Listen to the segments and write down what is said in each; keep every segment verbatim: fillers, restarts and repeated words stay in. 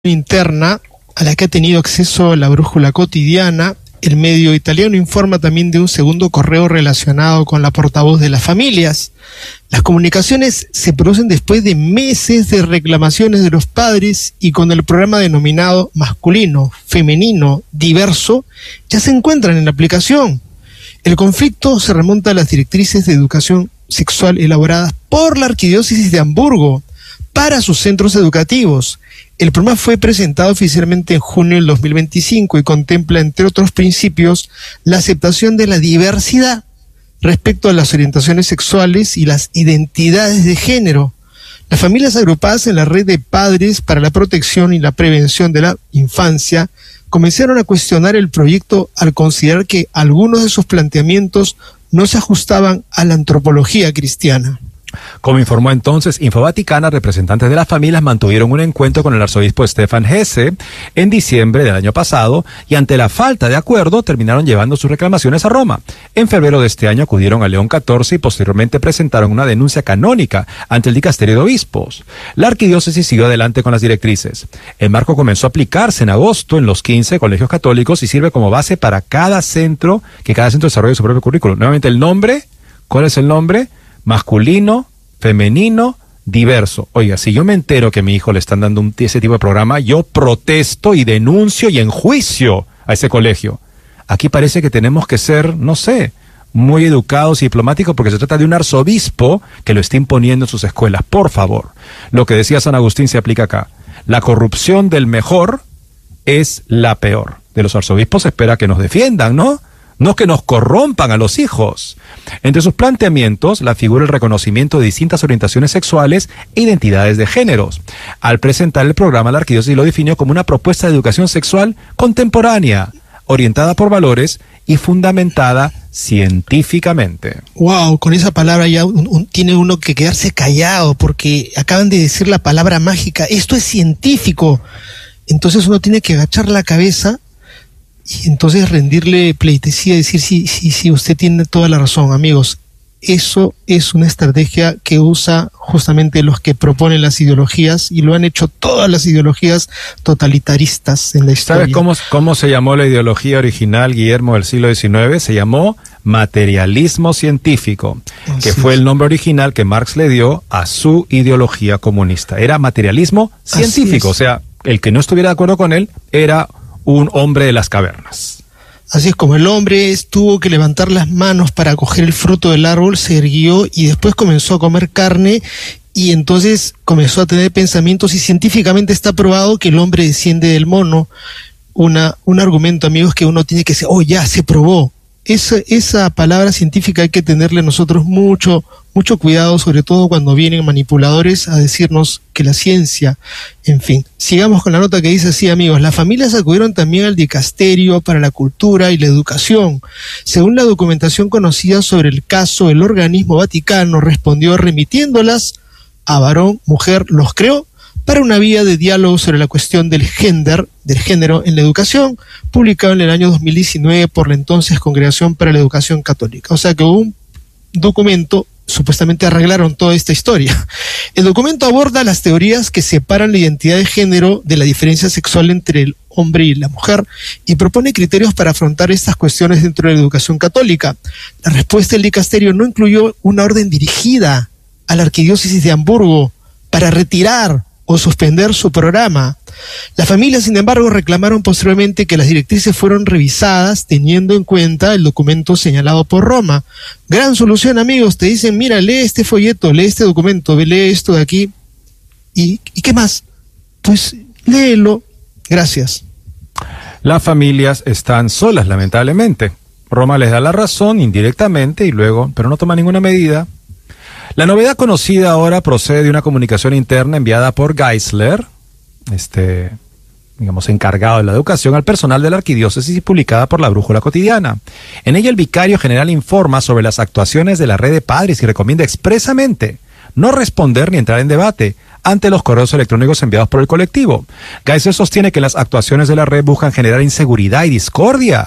interna a la que ha tenido acceso la brújula cotidiana. El medio italiano informa también de un segundo correo relacionado con la portavoz de las familias. Las comunicaciones se producen después de meses de reclamaciones de los padres y con el programa denominado masculino, femenino, diverso, ya se encuentran en la aplicación. El conflicto se remonta a las directrices de educación sexual elaboradas por la Arquidiócesis de Hamburgo para sus centros educativos. El programa fue presentado oficialmente en junio del dos mil veinticinco y contempla, entre otros principios, la aceptación de la diversidad respecto a las orientaciones sexuales y las identidades de género. Las familias agrupadas en la red de padres para la protección y la prevención de la infancia comenzaron a cuestionar el proyecto al considerar que algunos de sus planteamientos no se ajustaban a la antropología cristiana. Como informó entonces Infovaticana, representantes de las familias mantuvieron un encuentro con el arzobispo Stefan Hesse en diciembre del año pasado y ante la falta de acuerdo terminaron llevando sus reclamaciones a Roma. En febrero de este año acudieron a León catorce y posteriormente presentaron una denuncia canónica ante el dicasterio de obispos. La arquidiócesis siguió adelante con las directrices. El marco comenzó a aplicarse en agosto en los quince colegios católicos y sirve como base para cada centro, que cada centro desarrolle su propio currículum. Nuevamente el nombre, ¿cuál es el nombre? Masculino, femenino, diverso. Oiga, si yo me entero que a mi hijo le están dando un, ese tipo de programa, yo protesto y denuncio y enjuicio a ese colegio. Aquí parece que tenemos que ser, no sé, muy educados y diplomáticos porque se trata de un arzobispo que lo está imponiendo en sus escuelas. Por favor, lo que decía San Agustín se aplica acá. La corrupción del mejor es la peor. De los arzobispos se espera que nos defiendan, ¿no? No que nos corrompan a los hijos. Entre sus planteamientos, la figura el reconocimiento de distintas orientaciones sexuales e identidades de géneros. Al presentar el programa, la arquidiócesis lo definió como una propuesta de educación sexual contemporánea, orientada por valores y fundamentada científicamente. Wow, con esa palabra ya un, un, tiene uno que quedarse callado porque acaban de decir la palabra mágica. Esto es científico. Entonces uno tiene que agachar la cabeza y entonces rendirle pleitesía y decir, sí, sí, sí, usted tiene toda la razón, amigos. Eso es una estrategia que usa justamente los que proponen las ideologías y lo han hecho todas las ideologías totalitaristas en la historia. ¿Sabes cómo, cómo se llamó la ideología original, Guillermo, del siglo diecinueve? Se llamó materialismo científico, Así que fue es. el nombre original que Marx le dio a su ideología comunista. Era materialismo científico, o sea, el que no estuviera de acuerdo con él era un hombre de las cavernas. Así es, como el hombre tuvo que levantar las manos para coger el fruto del árbol, se erguió y después comenzó a comer carne y entonces comenzó a tener pensamientos y científicamente está probado que el hombre desciende del mono. Una, un argumento, amigos, que uno tiene que decir, oh, ya, se probó. Esa, esa palabra científica hay que tenerle nosotros mucho, mucho cuidado, sobre todo cuando vienen manipuladores a decirnos que la ciencia, en fin. Sigamos con la nota que dice así, amigos. Las familias acudieron también al dicasterio para la cultura y la educación. Según la documentación conocida sobre el caso, el organismo vaticano respondió remitiéndolas a varón, mujer, los creó, para una vía de diálogo sobre la cuestión del gender, del género en la educación, publicado en el año dos mil diecinueve por la entonces Congregación para la Educación Católica. O sea que hubo un documento, supuestamente arreglaron toda esta historia. El documento aborda las teorías que separan la identidad de género de la diferencia sexual entre el hombre y la mujer y propone criterios para afrontar estas cuestiones dentro de la educación católica. La respuesta del dicasterio no incluyó una orden dirigida a la Arquidiócesis de Hamburgo para retirar o suspender su programa. Las familias, sin embargo, reclamaron posteriormente que las directrices fueron revisadas teniendo en cuenta el documento señalado por Roma. Gran solución, amigos. Te dicen, mira, lee este folleto, lee este documento, lee esto de aquí. ¿Y, ¿y qué más? Pues léelo. Gracias. Las familias están solas, lamentablemente. Roma les da la razón indirectamente y luego, pero no toma ninguna medida. La novedad conocida ahora procede de una comunicación interna enviada por Geisler, este, digamos, encargado de la educación, al personal de la arquidiócesis y publicada por la Brújula Cotidiana. En ella el vicario general informa sobre las actuaciones de la red de padres y recomienda expresamente no responder ni entrar en debate ante los correos electrónicos enviados por el colectivo. Geisler sostiene que las actuaciones de la red buscan generar inseguridad y discordia,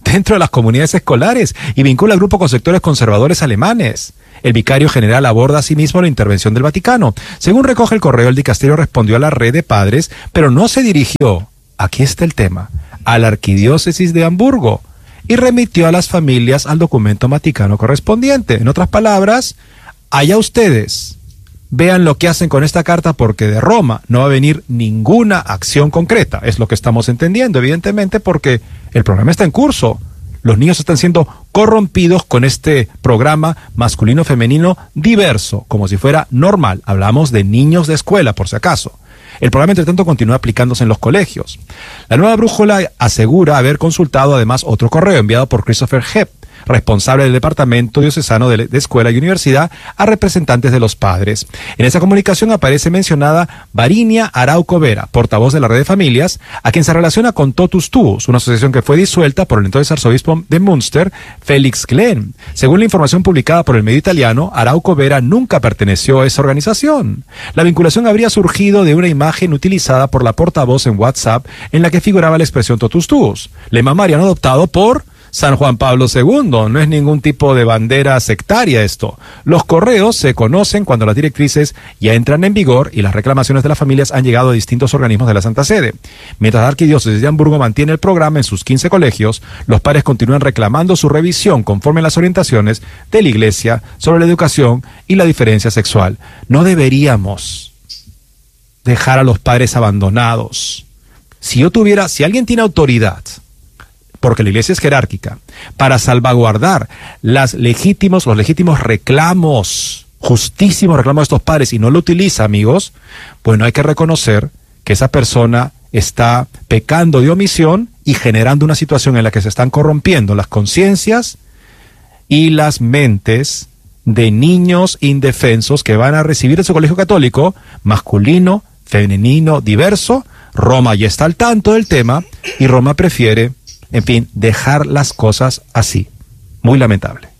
dentro de las comunidades escolares y vincula al grupo con sectores conservadores alemanes. El vicario general aborda asimismo la intervención del Vaticano. Según recoge el correo, el dicasterio respondió a la red de padres, pero no se dirigió, aquí está el tema, a la arquidiócesis de Hamburgo y remitió a las familias al documento vaticano correspondiente. En otras palabras, allá ustedes. Vean lo que hacen con esta carta, porque de Roma no va a venir ninguna acción concreta. Es lo que estamos entendiendo, evidentemente, porque el programa está en curso. Los niños están siendo corrompidos con este programa masculino-femenino diverso, como si fuera normal. Hablamos de niños de escuela, por si acaso. El programa, entre tanto, continúa aplicándose en los colegios. La nueva brújula asegura haber consultado además otro correo enviado por Christopher Hepp, responsable del Departamento Diocesano de, de Escuela y Universidad, a representantes de los padres. En esa comunicación aparece mencionada Varinia Arauco Vera, portavoz de la Red de Familias, a quien se relaciona con Totus Tuus, una asociación que fue disuelta por el entonces arzobispo de Münster, Felix Glenn. Según la información publicada por el medio italiano, Arauco Vera nunca perteneció a esa organización. La vinculación habría surgido de una imagen utilizada por la portavoz en WhatsApp en la que figuraba la expresión Totus Tuus, lema mariano adoptado por San Juan Pablo segundo. No es ningún tipo de bandera sectaria esto. Los correos se conocen cuando las directrices ya entran en vigor y las reclamaciones de las familias han llegado a distintos organismos de la Santa Sede. Mientras la Arquidiócesis de Hamburgo mantiene el programa en sus quince colegios, los padres continúan reclamando su revisión conforme a las orientaciones de la Iglesia sobre la educación y la diferencia sexual. No deberíamos dejar a los padres abandonados. Si yo tuviera, si alguien tiene autoridad, porque la Iglesia es jerárquica, para salvaguardar las legítimos, los legítimos reclamos, justísimos reclamos de estos padres, y no lo utiliza, amigos, bueno, hay que reconocer que esa persona está pecando de omisión y generando una situación en la que se están corrompiendo las conciencias y las mentes de niños indefensos que van a recibir en su colegio católico, masculino, femenino, diverso. Roma ya está al tanto del tema y Roma prefiere, en fin, dejar las cosas así. Muy lamentable.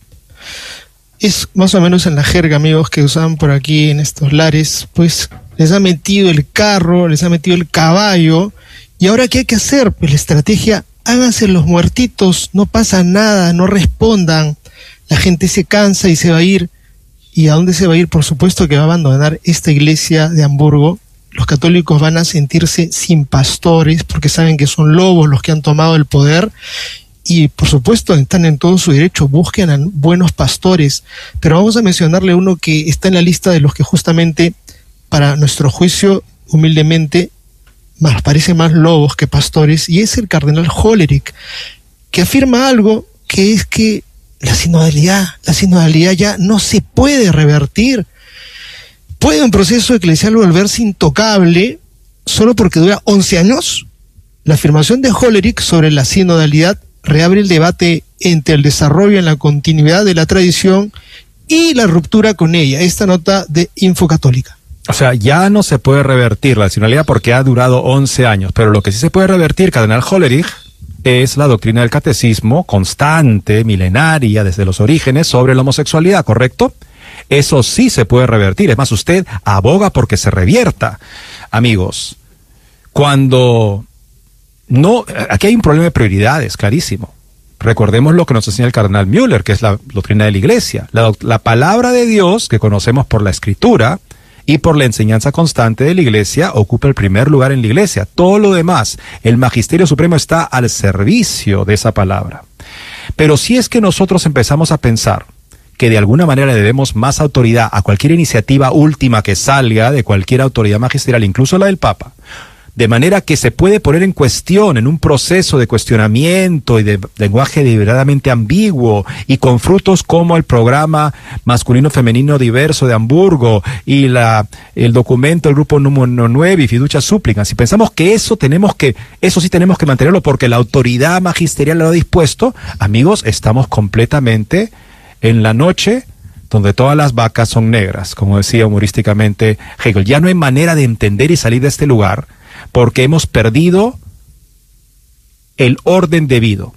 Es más o menos en la jerga, amigos, que usaban por aquí en estos lares, pues les ha metido el carro, les ha metido el caballo, y ahora ¿qué hay que hacer? Pues la estrategia, háganse los muertitos, no pasa nada, no respondan, la gente se cansa y se va a ir. ¿Y a dónde se va a ir? Por supuesto que va a abandonar esta iglesia de Hamburgo. Los católicos van a sentirse sin pastores porque saben que son lobos los que han tomado el poder, y por supuesto están en todo su derecho, busquen a buenos pastores, pero vamos a mencionarle uno que está en la lista de los que justamente, para nuestro juicio, humildemente, más parece más lobos que pastores, y es el cardenal Hollerich, que afirma algo, que es que la sinodalidad, la sinodalidad ya no se puede revertir. ¿Puede un proceso eclesial volverse intocable solo porque dura once años? La afirmación de Hollerich sobre la sinodalidad reabre el debate entre el desarrollo en la continuidad de la tradición y la ruptura con ella. Esta nota de Infocatólica. O sea, ya no se puede revertir la sinodalidad porque ha durado once años, pero lo que sí se puede revertir, cardenal Hollerich, es la doctrina del catecismo constante, milenaria, desde los orígenes, sobre la homosexualidad, ¿correcto? Eso sí se puede revertir. Es más, usted aboga porque se revierta. Amigos, cuando no, aquí hay un problema de prioridades, clarísimo. Recordemos lo que nos enseña el cardenal Müller, que es la doctrina de la Iglesia. La, la palabra de Dios, que conocemos por la Escritura y por la enseñanza constante de la Iglesia, ocupa el primer lugar en la Iglesia. Todo lo demás, el Magisterio Supremo está al servicio de esa palabra. Pero si es que nosotros empezamos a pensar que de alguna manera le debemos más autoridad a cualquier iniciativa última que salga de cualquier autoridad magisterial, incluso la del Papa, de manera que se puede poner en cuestión en un proceso de cuestionamiento y de lenguaje deliberadamente ambiguo y con frutos como el programa masculino-femenino diverso de Hamburgo y la, el documento del grupo número nueve y Fiducia Supplicans. Si pensamos que eso tenemos que, eso sí tenemos que mantenerlo porque la autoridad magisterial lo ha dispuesto, amigos, estamos completamente en la noche donde todas las vacas son negras, como decía humorísticamente Hegel. Ya no hay manera de entender y salir de este lugar porque hemos perdido el orden debido.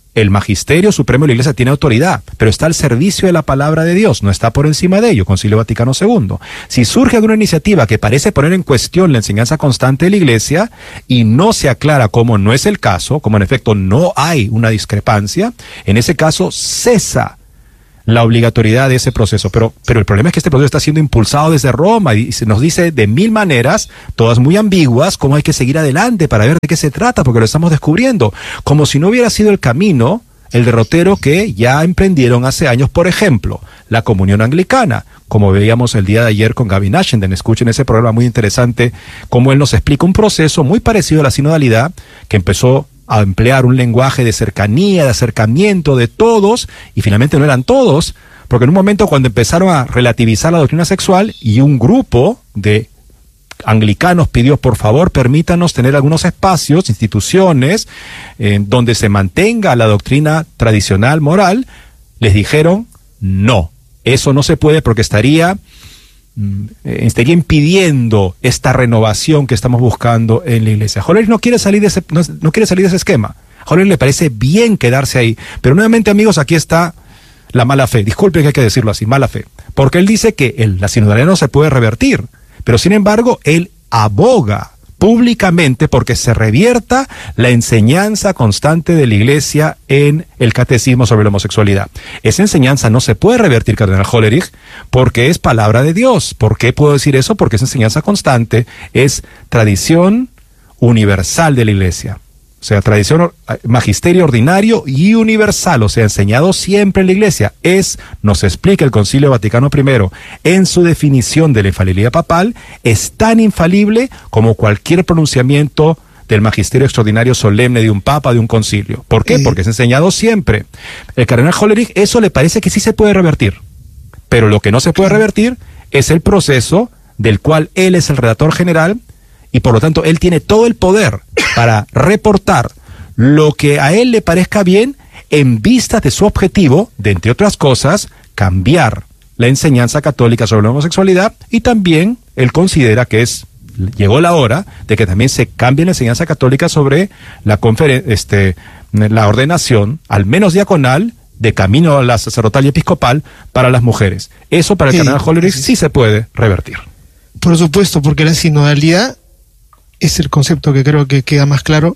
El magisterio supremo de la Iglesia tiene autoridad, pero está al servicio de la palabra de Dios, no está por encima de ello, Concilio Vaticano segundo. Si surge alguna iniciativa que parece poner en cuestión la enseñanza constante de la Iglesia y no se aclara cómo no es el caso, como en efecto no hay una discrepancia, en ese caso cesa la obligatoriedad de ese proceso. Pero, pero el problema es que este proceso está siendo impulsado desde Roma y se nos dice de mil maneras, todas muy ambiguas, cómo hay que seguir adelante para ver de qué se trata, porque lo estamos descubriendo. Como si no hubiera sido el camino, el derrotero que ya emprendieron hace años, por ejemplo, la comunión anglicana, como veíamos el día de ayer con Gavin Ashenden. Escuchen ese programa muy interesante, cómo él nos explica un proceso muy parecido a la sinodalidad, que empezó a emplear un lenguaje de cercanía, de acercamiento de todos, y finalmente no eran todos, porque en un momento cuando empezaron a relativizar la doctrina sexual y un grupo de anglicanos pidió, por favor, permítanos tener algunos espacios, instituciones, eh, donde se mantenga la doctrina tradicional moral, les dijeron, no, eso no se puede porque estaría... estaría impidiendo esta renovación que estamos buscando en la Iglesia. Hollerich no quiere salir de ese, no, no quiere salir de ese esquema. A Hollerich le parece bien quedarse ahí. Pero nuevamente, amigos, aquí está la mala fe. Disculpen que hay que decirlo así, mala fe. Porque él dice que el, la sinodalidad no se puede revertir. Pero sin embargo, él aboga públicamente porque se revierta la enseñanza constante de la Iglesia en el catecismo sobre la homosexualidad. Esa enseñanza no se puede revertir, cardenal Hollerich, porque es palabra de Dios. ¿Por qué puedo decir eso? Porque esa enseñanza constante es tradición universal de la Iglesia. O sea, tradición, magisterio ordinario y universal, o sea, enseñado siempre en la Iglesia. Es, nos explica el Concilio Vaticano primero, en su definición de la infalibilidad papal, es tan infalible como cualquier pronunciamiento del magisterio extraordinario solemne de un papa, de un concilio. ¿Por qué? Porque es enseñado siempre. El cardenal Hollerich, eso le parece que sí se puede revertir. Pero lo que no se puede revertir es el proceso del cual él es el redactor general, y por lo tanto él tiene todo el poder para reportar lo que a él le parezca bien en vista de su objetivo de, entre otras cosas, cambiar la enseñanza católica sobre la homosexualidad, y también él considera que es llegó la hora de que también se cambie la enseñanza católica sobre la conferen- este, la ordenación, al menos diaconal, de camino a la sacerdotal y episcopal para las mujeres. Eso para el Sí, cardenal Hollerich sí. sí se puede revertir. Por supuesto, porque la sinodalidad es el concepto que creo que queda más claro,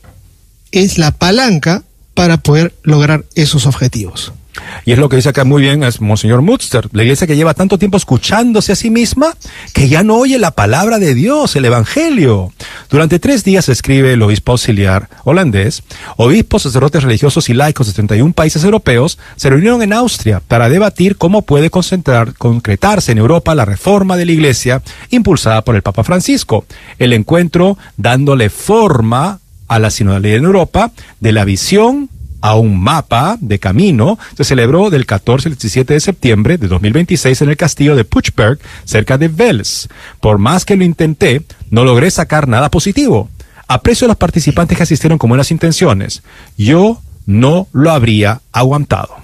es la palanca para poder lograr esos objetivos. Y es lo que dice acá muy bien es Monseñor Mutster, la iglesia que lleva tanto tiempo escuchándose a sí misma que ya no oye la palabra de Dios, el Evangelio. Durante tres días, escribe el obispo auxiliar holandés, obispos, sacerdotes religiosos y laicos de treinta y un países europeos se reunieron en Austria para debatir cómo puede concentrar, concretarse en Europa la reforma de la iglesia impulsada por el Papa Francisco. El encuentro dándole forma a la sinodalidad en Europa de la visión a un mapa de camino, se celebró del catorce al diecisiete de septiembre de dos mil veintiséis en el castillo de Puchberg, cerca de Wels. Por más que lo intenté, no logré sacar nada positivo. Aprecio a los participantes que asistieron con buenas intenciones. Yo no lo habría aguantado.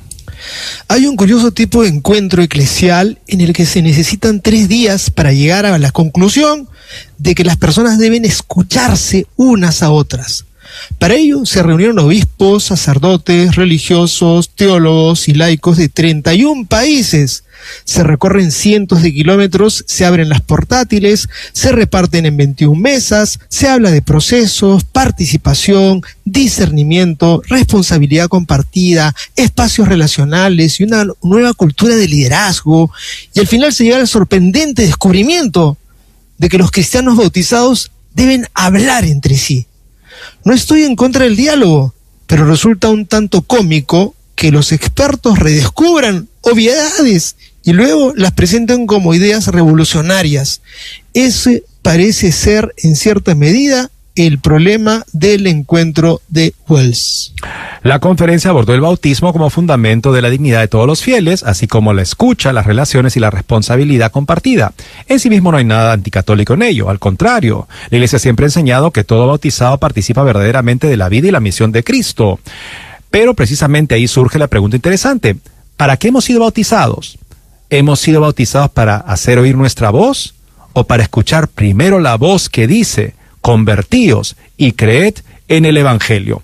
Hay un curioso tipo de encuentro eclesial en el que se necesitan tres días para llegar a la conclusión de que las personas deben escucharse unas a otras. Para ello se reunieron obispos, sacerdotes, religiosos, teólogos y laicos de treinta y un países. Se recorren cientos de kilómetros, se abren las portátiles, se reparten en veintiuna mesas, se habla de procesos, participación, discernimiento, responsabilidad compartida, espacios relacionales y una nueva cultura de liderazgo. Y al final se llega al sorprendente descubrimiento de que los cristianos bautizados deben hablar entre sí. No estoy en contra del diálogo, pero resulta un tanto cómico que los expertos redescubran obviedades y luego las presenten como ideas revolucionarias. Ese parece ser, en cierta medida, el problema del encuentro de Wels. La conferencia abordó el bautismo como fundamento de la dignidad de todos los fieles, así como la escucha, las relaciones y la responsabilidad compartida. En sí mismo no hay nada anticatólico en ello, al contrario. La Iglesia siempre ha enseñado que todo bautizado participa verdaderamente de la vida y la misión de Cristo. Pero precisamente ahí surge la pregunta interesante. ¿Para qué hemos sido bautizados? ¿Hemos sido bautizados para hacer oír nuestra voz o para escuchar primero la voz que dice: convertíos y creed en el Evangelio?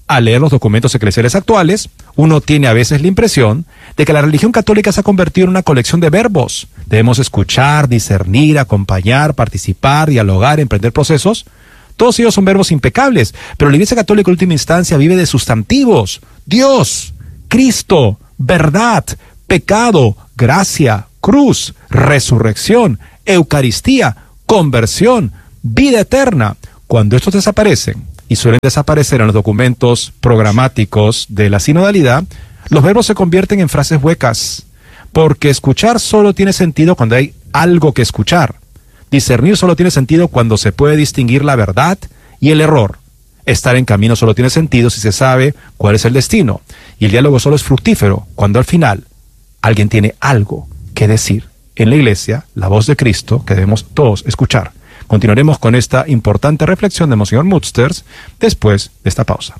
Al leer los documentos eclesiales actuales, uno tiene a veces la impresión de que la religión católica se ha convertido en una colección de verbos. Debemos escuchar, discernir, acompañar, participar, dialogar, emprender procesos. Todos ellos son verbos impecables, pero la Iglesia Católica en última instancia vive de sustantivos. Dios, Cristo, verdad, pecado, gracia, cruz, resurrección, Eucaristía, conversión, vida eterna. Cuando estos desaparecen, y suelen desaparecer en los documentos programáticos de la sinodalidad, los verbos se convierten en frases huecas, porque escuchar solo tiene sentido cuando hay algo que escuchar. Discernir solo tiene sentido cuando se puede distinguir la verdad y el error. Estar en camino solo tiene sentido si se sabe cuál es el destino. Y el diálogo solo es fructífero cuando al final alguien tiene algo que decir. En la Iglesia, la voz de Cristo que debemos todos escuchar. Continuaremos con esta importante reflexión de Monseñor Musters después de esta pausa.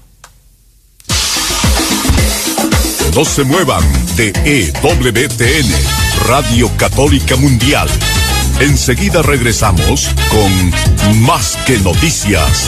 No se muevan de E W T N, Radio Católica Mundial. Enseguida regresamos con Más que Noticias.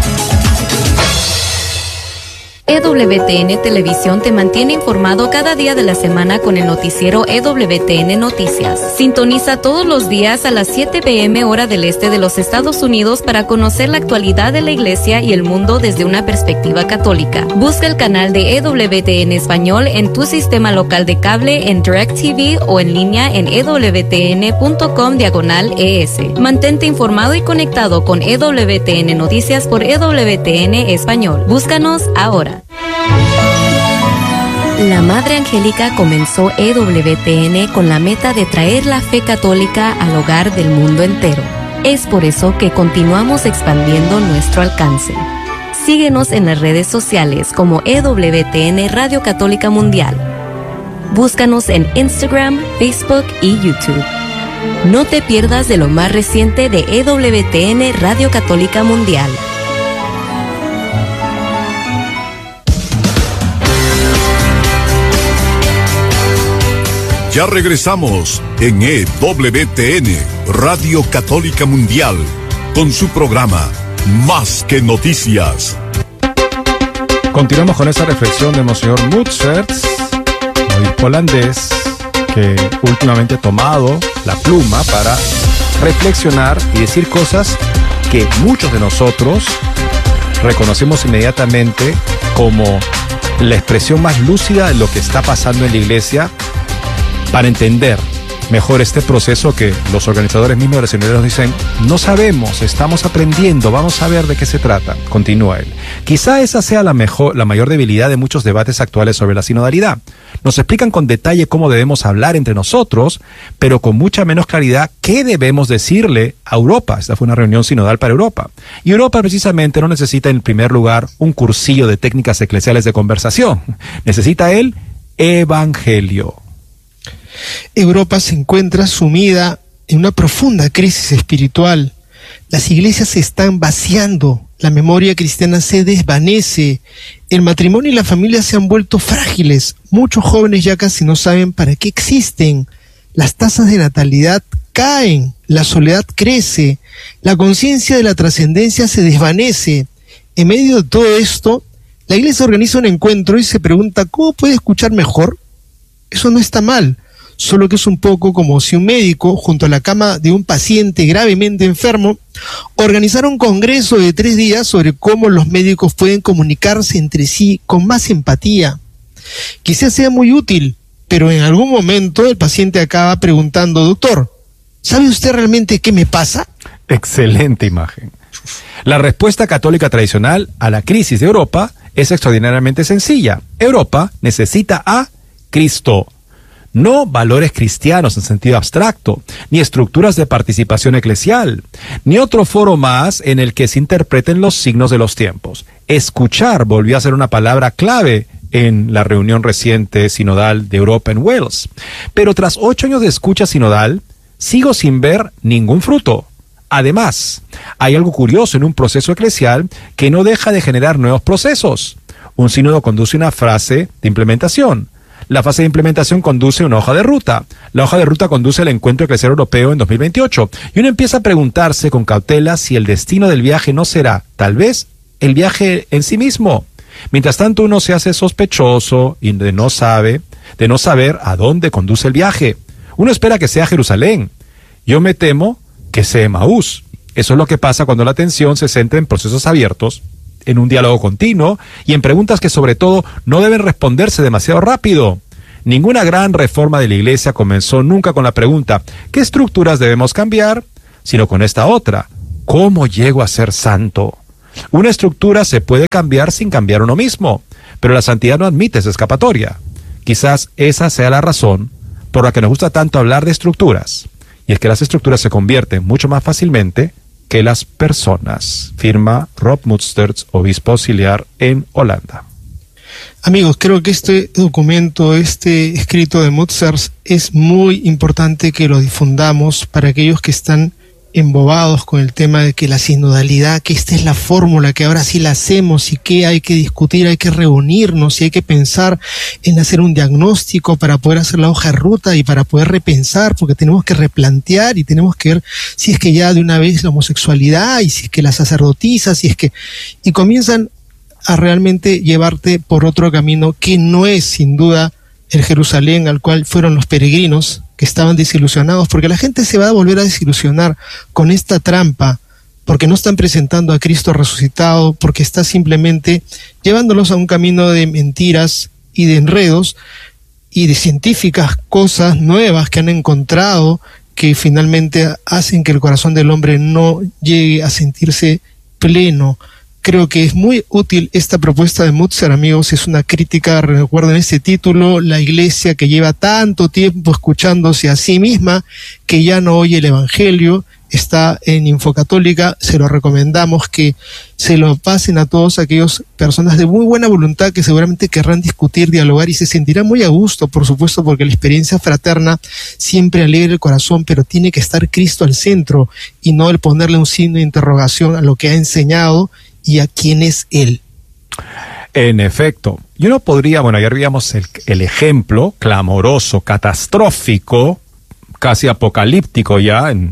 E W T N Televisión te mantiene informado cada día de la semana con el noticiero E W T N Noticias. Sintoniza todos los días a las siete p m hora del este de los Estados Unidos para conocer la actualidad de la Iglesia y el mundo desde una perspectiva católica. Busca el canal de E W T N Español en tu sistema local de cable, en DirecTV o en línea en ewtn.com diagonal ES. Mantente informado y conectado con E W T N Noticias por E W T N Español. Búscanos ahora. La Madre Angélica comenzó E W T N con la meta de traer la fe católica al hogar del mundo entero. Es por eso que continuamos expandiendo nuestro alcance. Síguenos en las redes sociales como E W T N Radio Católica Mundial. Búscanos en Instagram, Facebook y YouTube. No te pierdas de lo más reciente de E W T N Radio Católica Mundial. Ya regresamos en E W T N, Radio Católica Mundial, con su programa Más que Noticias. Continuamos con esta reflexión de Monseñor Musters, obispo holandés, que últimamente ha tomado la pluma para reflexionar y decir cosas que muchos de nosotros reconocemos inmediatamente como la expresión más lúcida de lo que está pasando en la Iglesia, para entender mejor este proceso que los organizadores mismos de los seminarios dicen: no sabemos, estamos aprendiendo, vamos a ver de qué se trata. Continúa él. Quizá esa sea la mejor, la mayor debilidad de muchos debates actuales sobre la sinodalidad. Nos explican con detalle cómo debemos hablar entre nosotros, pero con mucha menos claridad qué debemos decirle a Europa. Esta fue una reunión sinodal para Europa. Y Europa precisamente no necesita en primer lugar un cursillo de técnicas eclesiales de conversación. Necesita el evangelio. Europa se encuentra sumida en una profunda crisis espiritual. Las iglesias se están vaciando, la memoria cristiana se desvanece, el matrimonio y la familia se han vuelto frágiles, muchos jóvenes ya casi no saben para qué existen, las tasas de natalidad caen, la soledad crece, la conciencia de la trascendencia se desvanece. En medio de todo esto, la iglesia organiza un encuentro y se pregunta: ¿cómo puede escuchar mejor? Eso no está mal. Solo que es un poco como si un médico, junto a la cama de un paciente gravemente enfermo, organizara un congreso de tres días sobre cómo los médicos pueden comunicarse entre sí con más empatía. Quizás sea muy útil, pero en algún momento el paciente acaba preguntando: doctor, ¿sabe usted realmente qué me pasa? Excelente imagen. La respuesta católica tradicional a la crisis de Europa es extraordinariamente sencilla. Europa necesita a Cristo. No valores cristianos en sentido abstracto, ni estructuras de participación eclesial, ni otro foro más en el que se interpreten los signos de los tiempos. Escuchar volvió a ser una palabra clave en la reunión reciente sinodal de Europa en Wales. Pero tras ocho años de escucha sinodal, sigo sin ver ningún fruto. Además, hay algo curioso en un proceso eclesial que no deja de generar nuevos procesos. Un sínodo conduce una fase de implementación. La fase de implementación conduce a una hoja de ruta. La hoja de ruta conduce al encuentro eclesial europeo en dos mil veintiocho. Y uno empieza a preguntarse con cautela si el destino del viaje no será, tal vez, el viaje en sí mismo. Mientras tanto, uno se hace sospechoso y de no sabe, de no saber a dónde conduce el viaje. Uno espera que sea Jerusalén. Yo me temo que sea Emaús. Eso es lo que pasa cuando la atención se centra en procesos abiertos, en un diálogo continuo y en preguntas que sobre todo no deben responderse demasiado rápido. Ninguna gran reforma de la Iglesia comenzó nunca con la pregunta ¿qué estructuras debemos cambiar? Sino con esta otra, ¿cómo llego a ser santo? Una estructura se puede cambiar sin cambiar uno mismo, pero la santidad no admite esa escapatoria. Quizás esa sea la razón por la que nos gusta tanto hablar de estructuras, y es que las estructuras se convierten mucho más fácilmente que las personas, firma Rob Musters, obispo auxiliar en Holanda. Amigos, creo que este documento, este escrito de Musters, es muy importante que lo difundamos para aquellos que están embobados con el tema de que la sinodalidad, que esta es la fórmula, que ahora sí la hacemos y que hay que discutir, hay que reunirnos y hay que pensar en hacer un diagnóstico para poder hacer la hoja de ruta y para poder repensar, porque tenemos que replantear y tenemos que ver si es que ya de una vez la homosexualidad y si es que la sacerdotisa, si es que... y comienzan a realmente llevarte por otro camino que no es sin duda el Jerusalén al cual fueron los peregrinos que estaban desilusionados, porque la gente se va a volver a desilusionar con esta trampa, porque no están presentando a Cristo resucitado, porque está simplemente llevándolos a un camino de mentiras y de enredos y de científicas cosas nuevas que han encontrado que finalmente hacen que el corazón del hombre no llegue a sentirse pleno. Creo que es muy útil esta propuesta de Mutzer, amigos. Es una crítica, recuerden este título, la iglesia que lleva tanto tiempo escuchándose a sí misma, que ya no oye el evangelio, está en Infocatólica. Se lo recomendamos que se lo pasen a todos aquellos personas de muy buena voluntad que seguramente querrán discutir, dialogar y se sentirán muy a gusto, por supuesto, porque la experiencia fraterna siempre alegra el corazón, pero tiene que estar Cristo al centro y no el ponerle un signo de interrogación a lo que ha enseñado y a quién es él. En efecto, y uno podría, bueno, ayer vimos el, el ejemplo clamoroso, catastrófico, casi apocalíptico ya, en,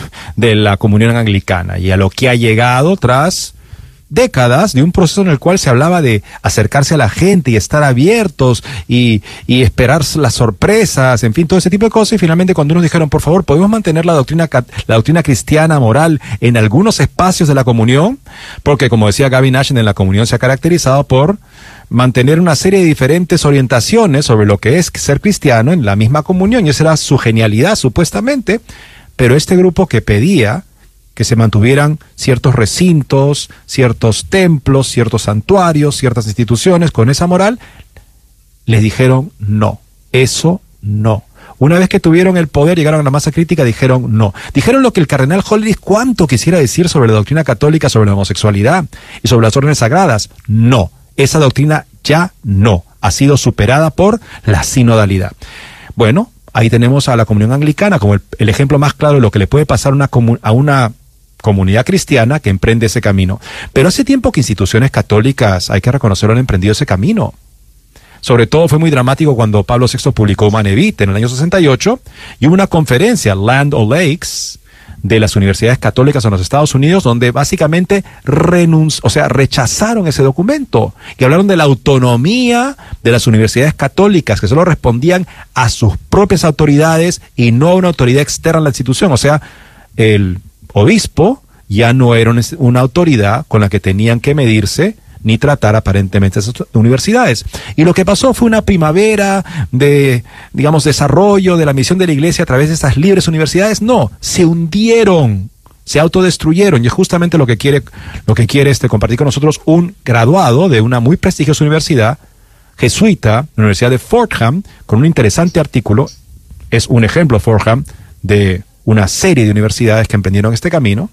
de la comunión anglicana y a lo que ha llegado tras décadas de un proceso en el cual se hablaba de acercarse a la gente y estar abiertos y, y esperar las sorpresas, en fin, todo ese tipo de cosas. Y finalmente cuando nos dijeron, por favor, ¿podemos mantener la doctrina, la doctrina cristiana moral en algunos espacios de la comunión? Porque, como decía Gavin Ashenden, la comunión se ha caracterizado por mantener una serie de diferentes orientaciones sobre lo que es ser cristiano en la misma comunión, y esa era su genialidad, supuestamente. Pero este grupo que pedía que se mantuvieran ciertos recintos, ciertos templos, ciertos santuarios, ciertas instituciones con esa moral, les dijeron no, eso no. Una vez que tuvieron el poder, llegaron a la masa crítica, dijeron no. Dijeron lo que el cardenal Hollerich cuánto quisiera decir sobre la doctrina católica, sobre la homosexualidad y sobre las órdenes sagradas. No, esa doctrina ya no, ha sido superada por la sinodalidad. Bueno, ahí tenemos a la comunión anglicana como el, el ejemplo más claro de lo que le puede pasar a una, a una comunidad cristiana que emprende ese camino. Pero hace tiempo que instituciones católicas, hay que reconocerlo, han emprendido ese camino. Sobre todo fue muy dramático cuando Pablo sexto publicó Humanae Vitae en el año sesenta y ocho, y hubo una conferencia, Land o Lakes, de las universidades católicas en los Estados Unidos, donde básicamente renunci- o sea, rechazaron ese documento y hablaron de la autonomía de las universidades católicas, que solo respondían a sus propias autoridades y no a una autoridad externa a la institución. O sea, el obispo ya no era una autoridad con la que tenían que medirse ni tratar aparentemente esas universidades. Y lo que pasó fue una primavera de, digamos, desarrollo de la misión de la Iglesia a través de estas libres universidades. No, se hundieron, se autodestruyeron, y es justamente lo que quiere, lo que quiere este compartir con nosotros un graduado de una muy prestigiosa universidad jesuita, la Universidad de Fordham, con un interesante artículo. Es un ejemplo, Fordham, de una serie de universidades que emprendieron este camino.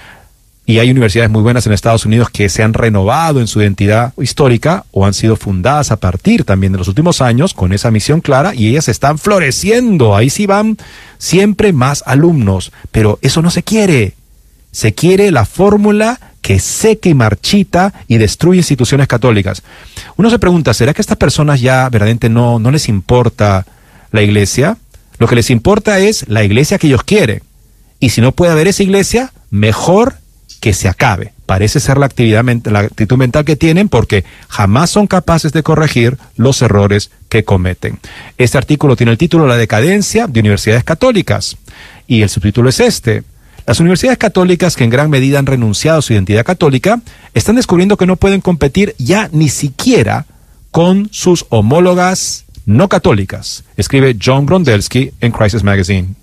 Y hay universidades muy buenas en Estados Unidos que se han renovado en su identidad histórica o han sido fundadas a partir también de los últimos años con esa misión clara, y ellas están floreciendo. Ahí sí van siempre más alumnos, pero eso no se quiere. Se quiere la fórmula que seca y marchita y destruye instituciones católicas. Uno se pregunta, ¿será que a estas personas ya verdaderamente no, no les importa la iglesia? Lo que les importa es la iglesia que ellos quieren. Y si no puede haber esa iglesia, mejor que se acabe. parece ser la, actividad, la actitud mental que tienen, porque jamás son capaces de corregir los errores que cometen. Este artículo tiene el título La decadencia de universidades católicas, y el subtítulo es este: las universidades católicas, que en gran medida han renunciado a su identidad católica, están descubriendo que no pueden competir ya ni siquiera con sus homólogas no católicas, escribe John Grondelsky en Crisis Magazine.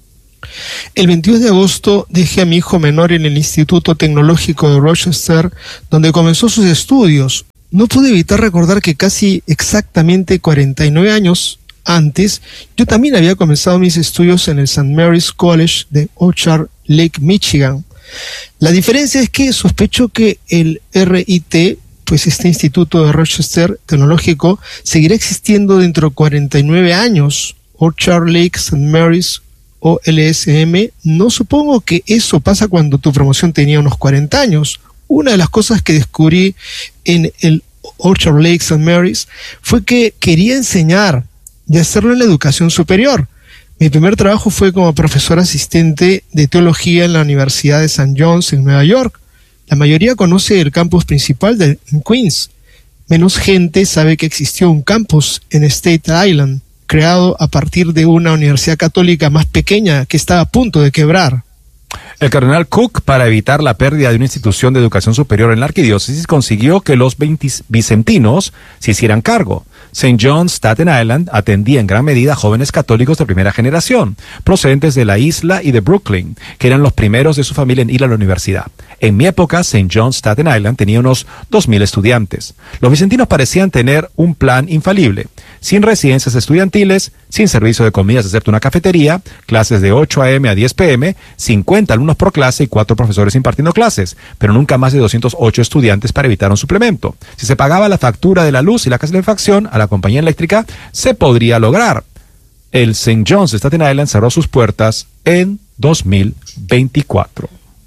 El veintidós de agosto dejé a mi hijo menor en el Instituto Tecnológico de Rochester, donde comenzó sus estudios. No pude evitar recordar que casi exactamente cuarenta y nueve años antes, yo también había comenzado mis estudios en el Saint Mary's College de Orchard Lake, Michigan. La diferencia es que sospecho que el R I T, pues este Instituto de Rochester Tecnológico, seguirá existiendo dentro de cuarenta y nueve años. Orchard Lake Saint Mary's o L S M, no supongo que eso pasa cuando tu promoción tenía unos cuarenta años. Una de las cosas que descubrí en el Orchard Lake Saint Mary's fue que quería enseñar y hacerlo en la educación superior. Mi primer trabajo fue como profesor asistente de teología en la Universidad de Saint John's en Nueva York. La mayoría conoce el campus principal de en Queens. Menos gente sabe que existió un campus en Staten Island, creado a partir de una universidad católica más pequeña que estaba a punto de quebrar. El cardenal Cook, para evitar la pérdida de una institución de educación superior en la arquidiócesis, consiguió que los vicentinos se hicieran cargo. Saint John's, Staten Island, atendía en gran medida a jóvenes católicos de primera generación, procedentes de la isla y de Brooklyn, que eran los primeros de su familia en ir a la universidad. En mi época, Saint John's, Staten Island, tenía unos dos mil estudiantes. Los vicentinos parecían tener un plan infalible: sin residencias estudiantiles, sin servicio de comidas excepto una cafetería, clases de ocho a eme a diez pe eme, cincuenta alumnos por clase y cuatro profesores impartiendo clases, pero nunca más de doscientos ocho estudiantes para evitar un suplemento. Si se pagaba la factura de la luz y la calefacción a la compañía eléctrica, se podría lograr. El Saint John's de Staten Island cerró sus puertas en dos mil veinticuatro.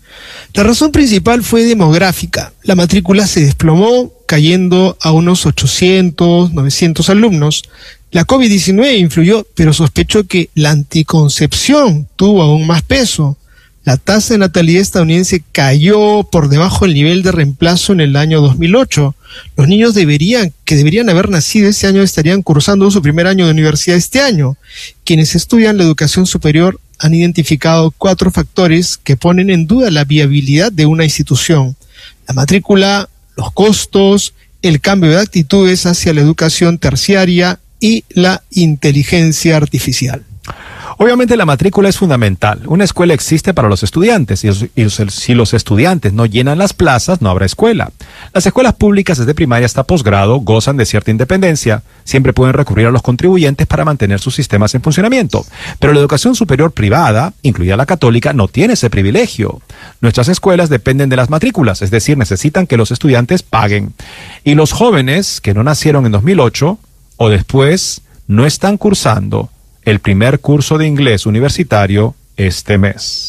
La razón principal fue demográfica. La matrícula se desplomó, cayendo a unos ochocientos, novecientos alumnos. La COVID diecinueve influyó, pero sospecho que la anticoncepción tuvo aún más peso. La tasa de natalidad estadounidense cayó por debajo del nivel de reemplazo en el año dos mil ocho. Los niños deberían, que deberían haber nacido ese año estarían cursando su primer año de universidad este año. Quienes estudian la educación superior han identificado cuatro factores que ponen en duda la viabilidad de una institución: la matrícula, los costos, el cambio de actitudes hacia la educación terciaria y la inteligencia artificial. Obviamente la matrícula es fundamental. Una escuela existe para los estudiantes y, los, y los, si los estudiantes no llenan las plazas, no habrá escuela. Las escuelas públicas desde primaria hasta posgrado gozan de cierta independencia. Siempre pueden recurrir a los contribuyentes para mantener sus sistemas en funcionamiento. Pero la educación superior privada, incluida la católica, no tiene ese privilegio. Nuestras escuelas dependen de las matrículas, es decir, necesitan que los estudiantes paguen. Y los jóvenes que no nacieron en dos mil ocho o después no están cursando el primer curso de inglés universitario este mes.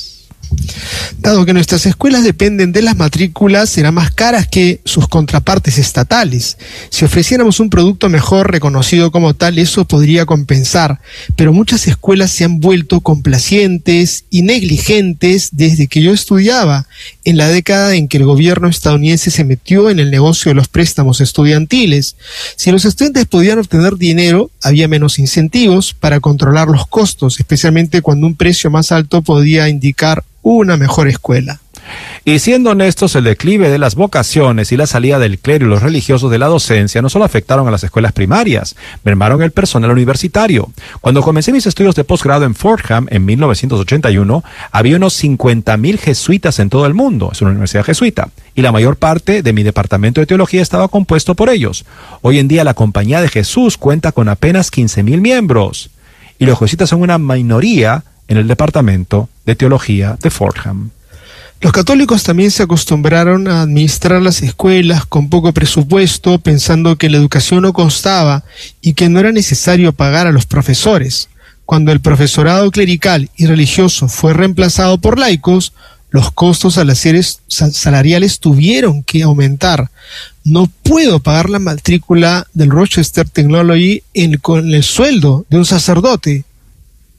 Dado que nuestras escuelas dependen de las matrículas, serán más caras que sus contrapartes estatales. Si ofreciéramos un producto mejor reconocido como tal, eso podría compensar, pero muchas escuelas se han vuelto complacientes y negligentes desde que yo estudiaba, en la década en que el gobierno estadounidense se metió en el negocio de los préstamos estudiantiles. Si los estudiantes podían obtener dinero, había menos incentivos para controlar los costos, especialmente cuando un precio más alto podía indicar una mejor escuela. Y siendo honestos, el declive de las vocaciones y la salida del clero y los religiosos de la docencia no solo afectaron a las escuelas primarias, mermaron el personal universitario. Cuando comencé mis estudios de posgrado en Fordham en mil novecientos ochenta y uno, había unos cincuenta mil jesuitas en todo el mundo, es una universidad jesuita, y la mayor parte de mi departamento de teología estaba compuesto por ellos. Hoy en día la Compañía de Jesús cuenta con apenas quince mil miembros, y los jesuitas son una minoría en el departamento de teología de Fordham. Los católicos también se acostumbraron a administrar las escuelas con poco presupuesto, pensando que la educación no costaba y que no era necesario pagar a los profesores. Cuando el profesorado clerical y religioso fue reemplazado por laicos, los costos salariales tuvieron que aumentar. No puedo pagar la matrícula del Rochester Technology en, con el sueldo de un sacerdote.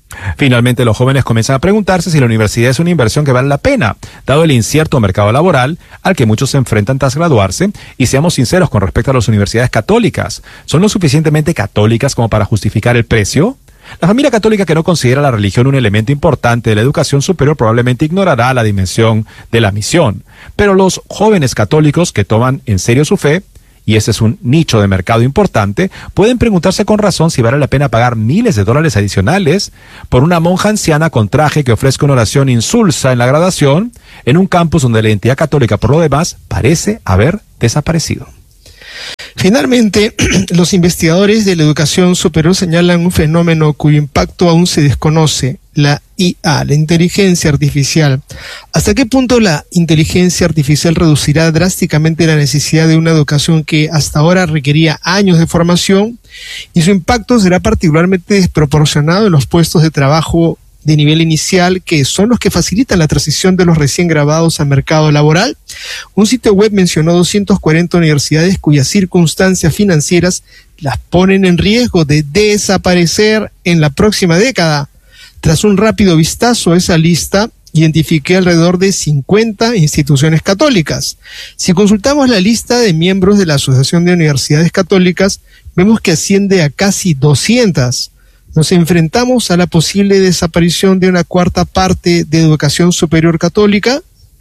Finalmente, los jóvenes comienzan a preguntarse si la universidad es una inversión que vale la pena, dado el incierto mercado laboral al que muchos se enfrentan tras graduarse. Y seamos sinceros con respecto a las universidades católicas, ¿son lo suficientemente católicas como para justificar el precio? La familia católica que no considera la religión un elemento importante de la educación superior probablemente ignorará la dimensión de la misión. Pero los jóvenes católicos que toman en serio su fe, y ese es un nicho de mercado importante, pueden preguntarse con razón si vale la pena pagar miles de dólares adicionales por una monja anciana con traje que ofrezca una oración insulsa en la graduación en un campus donde la identidad católica por lo demás parece haber desaparecido. Finalmente, los investigadores de la educación superior señalan un fenómeno cuyo impacto aún se desconoce, la I A, la inteligencia artificial. ¿Hasta qué punto la inteligencia artificial reducirá drásticamente la necesidad de una educación que hasta ahora requería años de formación? Y su impacto será particularmente desproporcionado en los puestos de trabajo de nivel inicial, que son los que facilitan la transición de los recién graduados al mercado laboral. Un sitio web mencionó doscientas cuarenta universidades cuyas circunstancias financieras las ponen en riesgo de desaparecer en la próxima década. Tras un rápido vistazo a esa lista, identifiqué alrededor de cincuenta instituciones católicas. Si consultamos la lista de miembros de la Asociación de Universidades Católicas, vemos que asciende a casi doscientas. Nos enfrentamos a la posible desaparición de una cuarta parte de educación superior católica.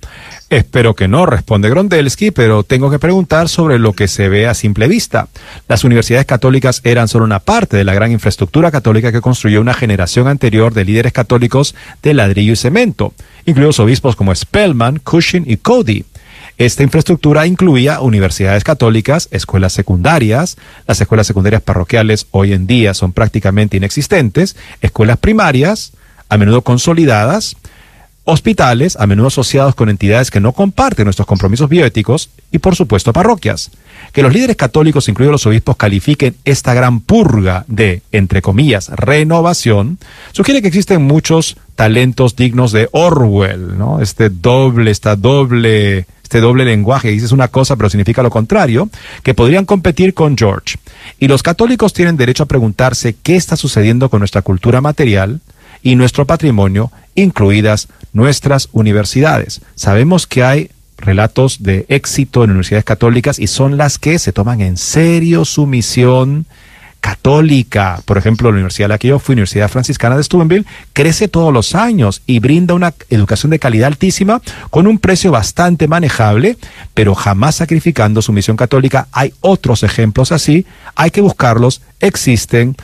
Espero que no, responde Grondelsky, pero tengo que preguntar sobre lo que se ve a simple vista. Las universidades católicas eran solo una parte de la gran infraestructura católica que construyó una generación anterior de líderes católicos de ladrillo y cemento, incluidos obispos como Spellman, Cushing y Cody. Esta infraestructura incluía universidades católicas, escuelas secundarias, las escuelas secundarias parroquiales hoy en día son prácticamente inexistentes, escuelas primarias, a menudo consolidadas, hospitales, a menudo asociados con entidades que no comparten nuestros compromisos bioéticos, y por supuesto parroquias. Que los líderes católicos, incluidos los obispos, califiquen esta gran purga de, entre comillas, renovación, sugiere que existen muchos talentos dignos de Orwell, ¿no? Este doble, esta doble... este doble lenguaje, dices una cosa pero significa lo contrario, que podrían competir con George. Y los católicos tienen derecho a preguntarse qué está sucediendo con nuestra cultura material y nuestro patrimonio, incluidas nuestras universidades. Sabemos que hay relatos de éxito en universidades católicas y son las que se toman en serio su misión católica. Por ejemplo, la universidad a la que yo fui, Universidad Franciscana de Steubenville, crece todos los años y brinda una educación de calidad altísima con un precio bastante manejable, pero jamás sacrificando su misión católica. Hay otros ejemplos así, hay que buscarlos, existen.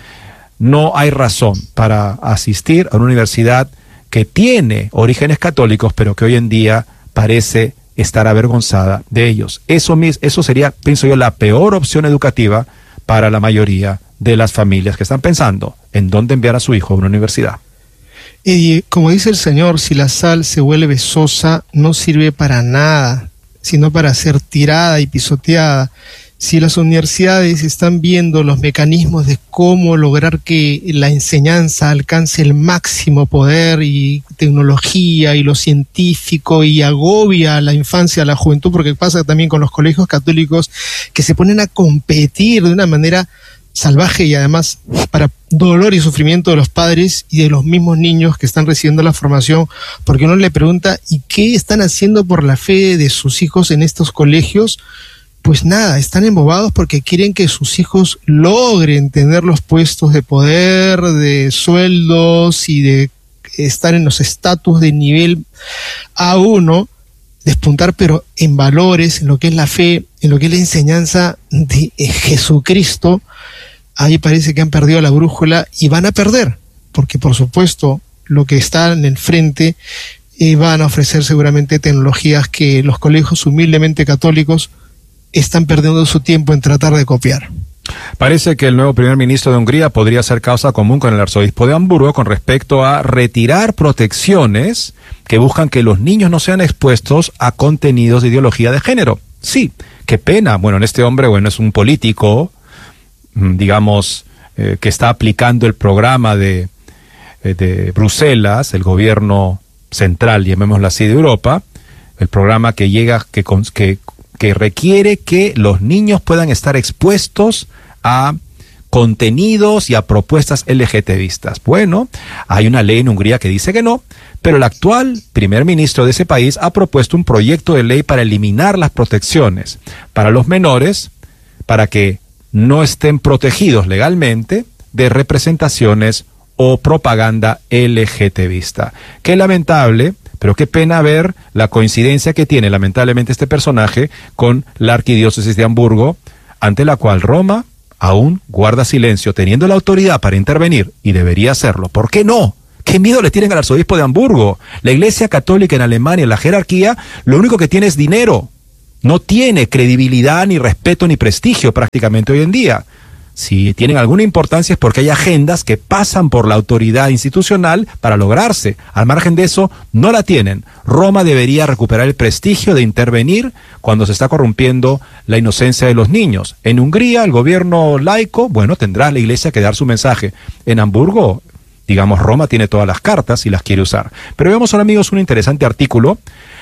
No hay razón para asistir a una universidad que tiene orígenes católicos, pero que hoy en día parece estar avergonzada de ellos. Eso, eso sería, pienso yo, la peor opción educativa para la mayoría de las familias que están pensando en dónde enviar a su hijo a una universidad. Y como dice el Señor, si la sal se vuelve sosa, no sirve para nada, sino para ser tirada y pisoteada. Si las universidades están viendo los mecanismos de cómo lograr que la enseñanza alcance el máximo poder y tecnología y lo científico y agobia a la infancia, a la juventud, porque pasa también con los colegios católicos que se ponen a competir de una manera salvaje y además para dolor y sufrimiento de los padres y de los mismos niños que están recibiendo la formación, porque uno le pregunta, ¿y qué están haciendo por la fe de sus hijos en estos colegios? Pues nada, están embobados porque quieren que sus hijos logren tener los puestos de poder, de sueldos y de estar en los estatus de nivel A uno, despuntar pero en valores, en lo que es la fe, en lo que es la enseñanza de Jesucristo. Ahí parece que han perdido la brújula y van a perder, porque por supuesto lo que está en el frente eh, van a ofrecer seguramente tecnologías que los colegios humildemente católicos están perdiendo su tiempo en tratar de copiar. Parece que el nuevo primer ministro de Hungría podría ser causa común con el arzobispo de Hamburgo con respecto a retirar protecciones que buscan que los niños no sean expuestos a contenidos de ideología de género. Sí, qué pena. Bueno, en este hombre, bueno, es un político, digamos, eh, que está aplicando el programa de, eh, de Bruselas, el gobierno central, llamémoslo así, de Europa, el programa que llega, que, que que requiere que los niños puedan estar expuestos a contenidos y a propuestas LGTBistas. Bueno, hay una ley en Hungría que dice que no, pero el actual primer ministro de ese país ha propuesto un proyecto de ley para eliminar las protecciones para los menores, para que no estén protegidos legalmente de representaciones o propaganda LGTBista. Qué lamentable, pero qué pena ver la coincidencia que tiene lamentablemente este personaje con la arquidiócesis de Hamburgo, ante la cual Roma aún guarda silencio, teniendo la autoridad para intervenir, y debería hacerlo. ¿Por qué no? ¿Qué miedo le tienen al arzobispo de Hamburgo? La Iglesia Católica en Alemania, la jerarquía, lo único que tiene es dinero. No tiene credibilidad, ni respeto, ni prestigio prácticamente hoy en día. Si tienen alguna importancia es porque hay agendas que pasan por la autoridad institucional para lograrse. Al margen de eso, no la tienen. Roma debería recuperar el prestigio de intervenir cuando se está corrompiendo la inocencia de los niños. En Hungría, el gobierno laico, bueno, tendrá la Iglesia que dar su mensaje. En Hamburgo, digamos, Roma tiene todas las cartas y las quiere usar. Pero veamos ahora, amigos, un interesante artículo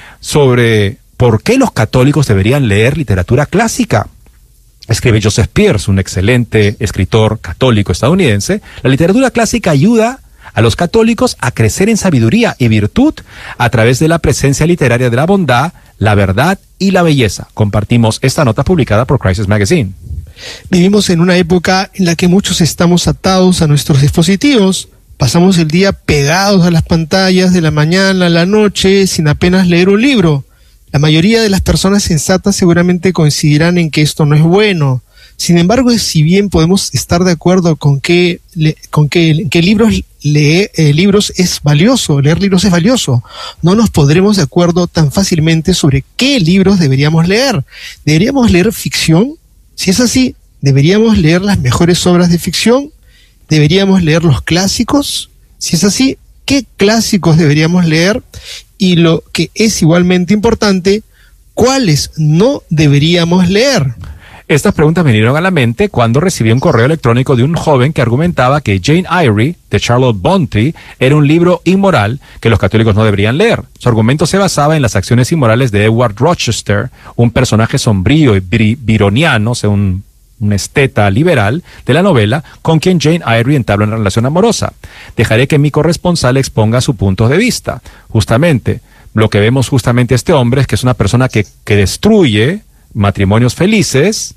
sobre por qué los católicos deberían leer literatura clásica. Escribe Joseph Pearce, un excelente escritor católico estadounidense. La literatura clásica ayuda a los católicos a crecer en sabiduría y virtud a través de la presencia literaria de la bondad, la verdad y la belleza. Compartimos esta nota publicada por Crisis Magazine. Vivimos en una época en la que muchos estamos atados a nuestros dispositivos. Pasamos el día pegados a las pantallas de la mañana a la noche sin apenas leer un libro. La mayoría de las personas sensatas seguramente coincidirán en que esto no es bueno. Sin embargo, si bien podemos estar de acuerdo con que, le, con que, que libros, lee, eh, libros es valioso, leer libros es valioso, no nos pondremos de acuerdo tan fácilmente sobre qué libros deberíamos leer. ¿Deberíamos leer ficción? Si es así, ¿deberíamos leer las mejores obras de ficción? ¿Deberíamos leer los clásicos? Si es así, ¿qué clásicos deberíamos leer? Y lo que es igualmente importante, ¿cuáles no deberíamos leer? Estas preguntas me vinieron a la mente cuando recibí un correo electrónico de un joven que argumentaba que Jane Eyre, de Charlotte Brontë, era un libro inmoral que los católicos no deberían leer. Su argumento se basaba en las acciones inmorales de Edward Rochester, un personaje sombrío y byroniano, o sea, un un esteta liberal de la novela, con quien Jane Eyre entabla una relación amorosa. Dejaré que mi corresponsal exponga su punto de vista. Justamente, lo que vemos justamente este hombre es que es una persona que, que destruye matrimonios felices,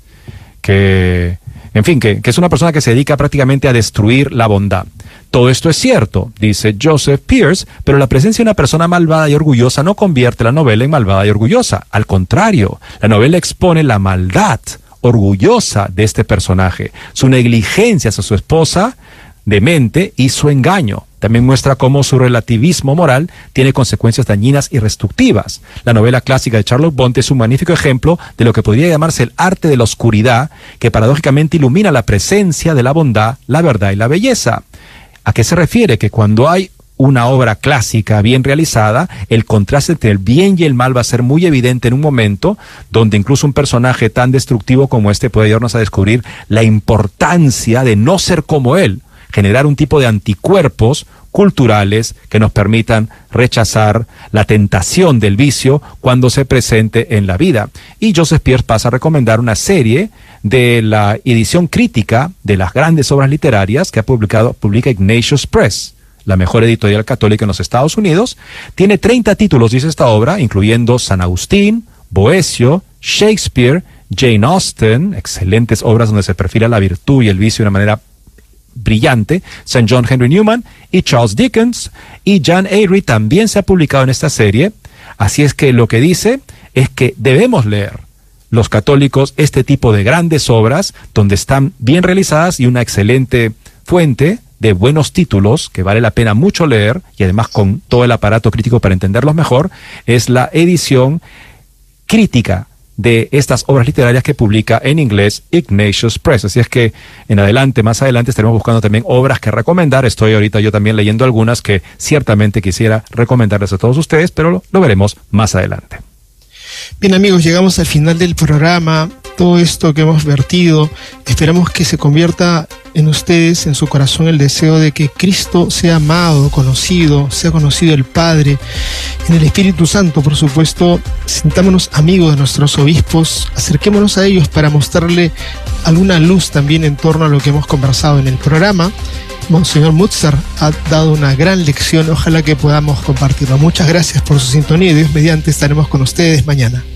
que, en fin, que, que es una persona que se dedica prácticamente a destruir la bondad. Todo esto es cierto, dice Joseph Pearce, pero la presencia de una persona malvada y orgullosa no convierte la novela en malvada y orgullosa. Al contrario, la novela expone la maldad orgullosa de este personaje, su negligencia hacia su esposa demente y su engaño. También muestra cómo su relativismo moral tiene consecuencias dañinas y destructivas. La novela clásica de Charlotte Brontë es un magnífico ejemplo de lo que podría llamarse el arte de la oscuridad, que paradójicamente ilumina la presencia de la bondad, la verdad y la belleza. ¿A qué se refiere? Que cuando hay una obra clásica bien realizada, el contraste entre el bien y el mal va a ser muy evidente en un momento donde incluso un personaje tan destructivo como este puede ayudarnos a descubrir la importancia de no ser como él, generar un tipo de anticuerpos culturales que nos permitan rechazar la tentación del vicio cuando se presente en la vida. Y Joseph Pearce pasa a recomendar una serie de la edición crítica de las grandes obras literarias que ha publicado, publica Ignatius Press, la mejor editorial católica en los Estados Unidos. Tiene treinta títulos, dice esta obra, incluyendo San Agustín, Boecio, Shakespeare, Jane Austen, excelentes obras donde se perfila la virtud y el vicio de una manera brillante, Saint John Henry Newman y Charles Dickens, y Jane Eyre también se ha publicado en esta serie. Así es que lo que dice es que debemos leer los católicos este tipo de grandes obras donde están bien realizadas y una excelente fuente de buenos títulos que vale la pena mucho leer, y además con todo el aparato crítico para entenderlos mejor, es la edición crítica de estas obras literarias que publica en inglés Ignatius Press. Así es que en adelante, más adelante, estaremos buscando también obras que recomendar. Estoy ahorita yo también leyendo algunas que ciertamente quisiera recomendarles a todos ustedes, pero lo, lo veremos más adelante. Bien, amigos, llegamos al final del programa. Todo esto que hemos vertido, esperamos que se convierta en ustedes, en su corazón, el deseo de que Cristo sea amado, conocido, sea conocido el Padre, en el Espíritu Santo, por supuesto. Sintámonos amigos de nuestros obispos, acerquémonos a ellos para mostrarle alguna luz también en torno a lo que hemos conversado en el programa. Monseñor Mutzer ha dado una gran lección, ojalá que podamos compartirlo. Muchas gracias por su sintonía y Dios mediante estaremos con ustedes mañana.